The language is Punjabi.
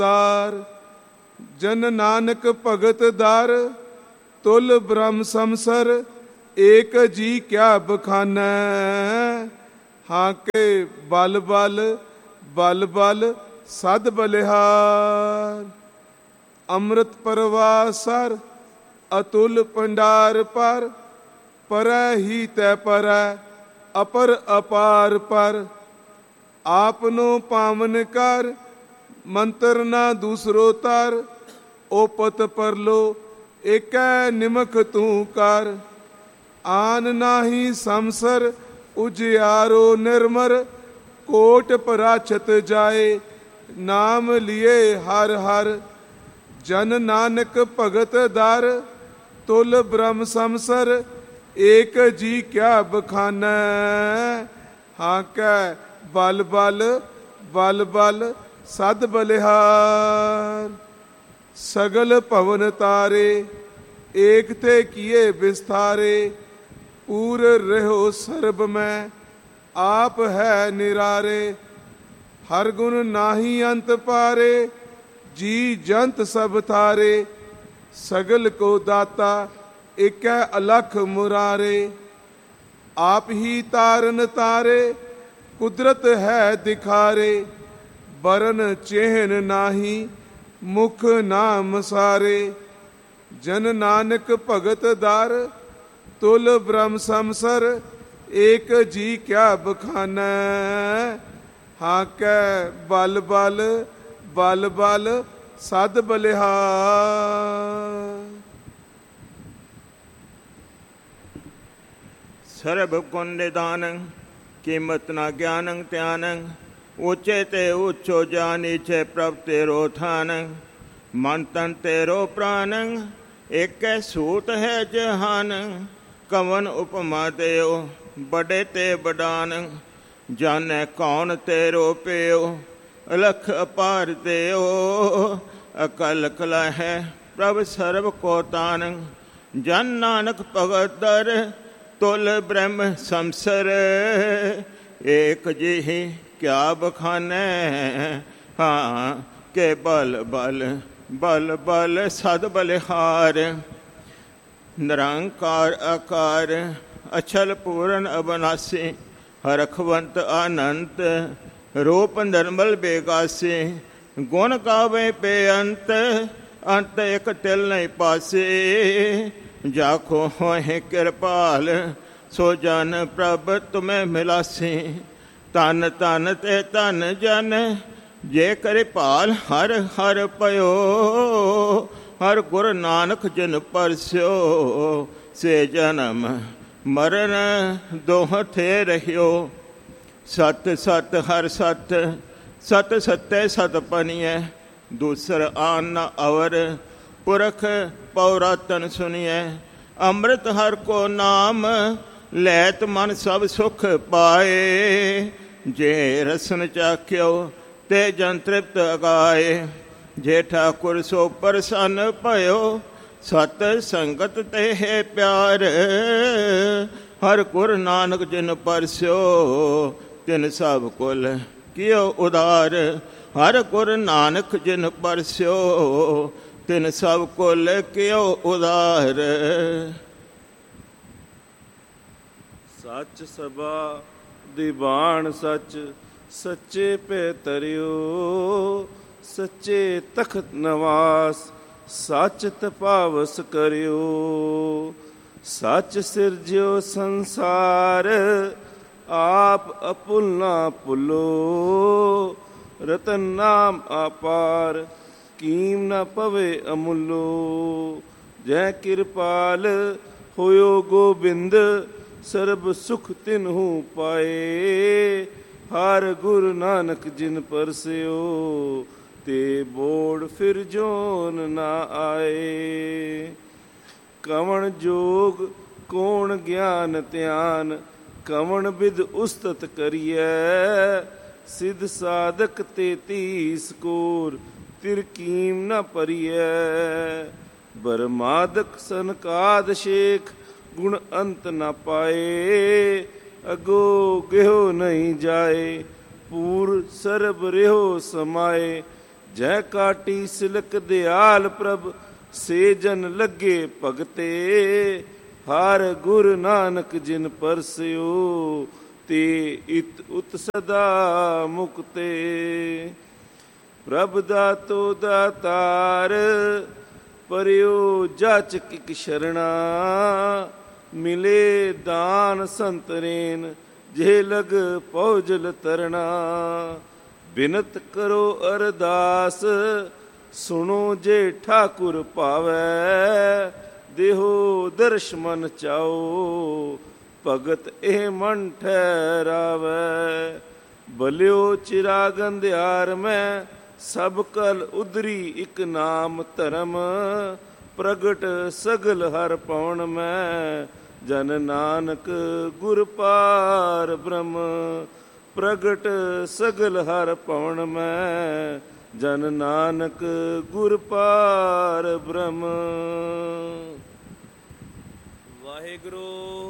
ਦਾਰ ਜਨ ਨਾਨਕ ਭਗਤ ਦਰ ਤੁਲ ਬ੍ਰਹਮ ਸੰਸਰ ਏਕ ਜੀ ਕਿਆ ਬਖਾਨੈ। ਹਾਂ ਕੇ ਬਲ ਬਲ ਬਲ ਬਲ ਸਦ ਬਲਿਹਾਰ ਅੰਮ੍ਰਿਤ ਪਰਵਾਸਰ ਅਤੁਲ ਭੰਡਾਰ ਪਰ ਪਰੈ ਹੀ ਤੈ ਪਰੈ ਅਪਰ ਅਪਾਰ ਪਰ ਆਪਨੋ ਪਾਵਨ ਕਰ ਮੰਤਰ ਨਾ ਦੂਸਰੋ ਤਰ ਓਪਤ ਪਰਲੋ ਏਕੈ ਨਿਮਖ ਤੂੰ ਕਰ। ਆਨ ਨਾਹੀ ਸੰਸਰ ਉਜਿਆਰੋ ਨਿਰਮਰ ਕੋਟ ਪਰਾਛਤ ਜਾਏ ਨਾਮ ਲਿਏ ਹਰ ਹਰ। ਜਨ ਨਾਨਕ ਭਗਤ ਦਰ ਤੁਲ ਬ੍ਰਹਮ ਸੰਸਰ ਏਕ ਜੀ ਕਿਆ ਬਖਾਨੈ। ਹਾਂ ਕੈ ਬਲ ਬਲ ਬਲ ਬਲ ਸਦ ਬਲਿਹਾਰ ਸਗਲ ਭਵਨ ਤਾਰੇ ਏਕ ਤੇ ਕੀਏ ਵਿਸਥਾਰੇ ਪੂਰ ਰਹਿਓ ਸਰਬ ਮੈਂ ਆਪ ਹੈ ਨਿਰਾਰੇ। ਹਰ ਗੁਣ ਨਾਹੀ ਅੰਤ ਪਾਰੇ ਜੀ ਜੰਤ ਸਭ ਥਾਰੇ ਸਗਲ ਕੋ ਦਾਤਾ ਏਕੈ ਅਲਖ ਮੁਰਾਰੇ। ਆਪ ਹੀ ਤਾਰਨ ਤਾਰੇ ਕੁਦਰਤ ਹੈ ਦਿਖਾਰੇ ਬਰਨ ਚਿਹਨ ਨਾਹੀ ਮੁਖ ਨਾਮ ਸਾਰੇ। ਜਨ ਨਾਨਕ ਭਗਤ ਦਰ ਤੁਲ ਬ੍ਰਹਮ ਸੰਸਰ ਏਕ ਜੀ ਕਿਆ ਬਖਾਨੈ। ਹਾਂ ਕੈ ਬਲ ਬਲ ਬਲ ਬਲ ਸਦ ਬਲਿਹਾਰ। ਸਰਬ ਗੁਣ ਨਿਦਾਨੰ ਕੀਮਤ ਨਾ ਗਿਆਨੰ ਧਿਆਨੰ ਉੱਚੇ ਤੇ ਉੱਚੋ ਜਾਨੀਚੇ ਪ੍ਰਭ ਤੇਰੋ ਥਾਨੰ ਮਨ ਤਨ ਤੇਰੋ ਪ੍ਰਾਨੰ ਏਕੈ ਸੂਤ ਹੈ ਜਹਾਨੰ। ਕਵਨ ਉਪਮਾ ਦੇਓ ਬੜੇ ਤੇ ਬਡਾਨੰ ਜਾਣੈ ਕੌਣ ਤੇਰੋ ਪਿਓ ਅਲਖ ਅਪਾਰ ਦੇਓ। ਅਕਲ ਕਲਾ ਹੈ ਪ੍ਰਭ ਸਰਬ ਕੋ ਤਾਨੰ ਜਨ ਨਾਨਕ ਭਗਤ ਦਰ ਤੁਲ ਬ੍ਰਹਮ ਸੰਸਰ ਏਕ ਜਿਹੀ ਕਿਆ ਬਖਾਨੈ। ਹਾਂ ਕੇ ਬਲ ਬਲ ਬਲ ਬਲ ਸਦ ਬਲਿਹਾਰ ਨਿਰੰਕਾਰ ਆਕਾਰ ਅਛਲ ਪੂਰਨ ਅਬਨਾਸੀ ਹਰਖਵੰਤ ਆਨੰਤ ਰੂਪ ਨਿਰਮਲ ਬੇਗਾਸੀ ਗੁਣ ਗਾਵੇ ਬੇਅੰਤ ਅੰਤ ਇਕ ਤਿਲ ਨਹੀਂ ਪਾਸੇ। ਜਾਖੋ ਹੋਏ ਕਿਰਪਾਲ ਸੋ ਜਨ ਪ੍ਰਭ ਤੁਮੇ ਮਿਲਾਸੀ ਤਨ ਤਨ ਤੇ ਧਨ ਜਨ ਜੇ ਕਰੇ ਭਾਲ ਹਰ ਹਰ ਪਇਓ। ਹਰ ਗੁਰ ਨਾਨਕ ਜਿਨ ਪਰਸਿਓ ਸੇ ਜਨਮ ਮਰਨ ਦੋਹ ਥੇ ਰਹਿਓ। ਸਤ ਸਤ ਹਰ ਸਤ ਸਤ ਸਤੈ ਸਤ ਪਨੀਐ ਦੂਸਰ ਆਨ ਨ ਅਵਰ ਪੁਰਖ ਪਉਰਾਤਨ ਸੁਨੀਐ। ਅੰਮ੍ਰਿਤ ਹਰ ਕੋ ਨਾਮ ਲੈਤ ਮਨ ਸਭ ਸੁਖ ਪਾਏ। ਜੇ ਰਸਨ ਚਾਖਿਓ ਤੇ ਜਨ ਤ੍ਰਿਪਤ ਅਗਾਏ। ਜੇ ਠਾਕੁਰ ਸੋ ਪ੍ਰਸੰਨ ਭਇਓ ਸਤ ਸੰਗਤ ਤੇ ਹੈ ਪਿਆਰ। ਹਰ ਗੁਰ ਨਾਨਕ ਜਿਨ ਪਰਸਿਓ ਤਿਨ ਸਭ ਕੁਲ ਕਿਓ ਉਦਾਰ। ਹਰ ਗੁਰ ਨਾਨਕ ਜਿਨ ਪਰਸਿਓ ਤਿਨ ਸਭ ਕੁਲ ਕਿਓ ਉਦਾਰ। ਸੱਚ ਸਭਾ ਦੀਵਾਨ ਸੱਚ ਸੱਚੇ ਪੈ ਤਰਿਓ। ਸੱਚੇ ਤਖਤ ਨਵਾਸ ਸੱਚ ਤਪਾਵਸ ਕਰਿਓ। ਸੱਚ ਸਿਰਜਿਓ ਸੰਸਾਰ ਆਪ ਅਪੁਲ ਨਾ ਭੁੱਲੋ। ਰਤਨ ਨਾਮ ਆਪਾਰ ਕੀਮ ਨਾ ਪਵੇ ਅਮੁੱਲੋ। ਜੈ ਕਿਰਪਾਲ ਹੋਇਓ ਗੋਬਿੰਦ ਸਰਬ ਸੁਖ ਤਿਨਹੂ ਪਾਏ। ਹਰ ਗੁਰੂ ਨਾਨਕ ਜਿਨ ਪਰਸਿਓ ਤੇ ਬੋੜ ਫਿਰ ਜੋਨ ਨਾ ਆਏ। ਕਵਣ ਜੋਗ ਕੌਣ ਗਿਆਨ ਧਿਆਨ ਕਵਣ ਬਿਦ ਉਸਤਤ ਕਰੀਐ। ਸਿਧ ਸਾਧਕ ਤੇ ਤੀਸ ਕੋਰ ਤਿਰ ਕੀਮ ਨ ਭਰੀਐ। ਬਰਮਾਦਕ ਸਨਕਾਦ ਸ਼ੇਖ ਗੁਣ ਅੰਤ ਨ ਪਾਏ। ਅਗੋ ਗਿਹੋ ਨਹੀਂ ਜਾਏ ਪੂਰ ਸਰਬ ਰਿਹੋ ਸਮਾਏ। ਜੈ ਕਾਟੀ ਸਿਲਕ ਦਿਆਲ ਪ੍ਰਭ ਸੇ ਜਨ ਲੱਗੇ ਭਗਤੇ। ਹਰ ਗੁਰ ਨਾਨਕ ਜਿਨ ਪਰਸਿਓ ਤੇ ਇਤ ਉਤ ਸਦਾ ਮੁਕਤੇ। ਪ੍ਰਭ ਦਾਤੋ ਦਾਤਾਰ ਪਰਿਓ ਜਾਚਕ ਇਕ ਸ਼ਰਣਾ। ਮਿਲੇ ਦਾਨ ਸੰਤਰੇਨ ਜੇ ਲਗ ਪੌਜਲ ਤਰਣਾ। ਬਿਨਤ ਕਰੋ ਅਰਦਾਸ ਸੁਣੋ ਜੇ ਠਾਕੁਰ ਭਾਵੈ। ਦੇਹੋ ਦਰਸ਼ ਮਨ ਚਾਓ ਭਗਤ ਇਹ ਮਨ ਠਹਿਰਾਵੈ। ਬਲਿਓ ਚਿਰਾਗ ਅੰਧਿਆਰ ਮੈਂ ਸਭ ਕਲ ਉਦਰੀ ਇਕ ਨਾਮ ਧਰਮ। ਪ੍ਰਗਟ ਸਗਲ ਹਰ ਪਉਣ ਮੈਂ ਜਨ ਨਾਨਕ ਗੁਰ ਪਾਰ ਬ੍ਰਹਮ। ਪ੍ਰਗਟ ਸਗਲ ਹਰ ਪਉਣ ਮੈਂ ਜਨ ਨਾਨਕ ਗੁਰ ਪਾਰ ਬ੍ਰਹਮ। ਵਾਹਿਗੁਰੂ।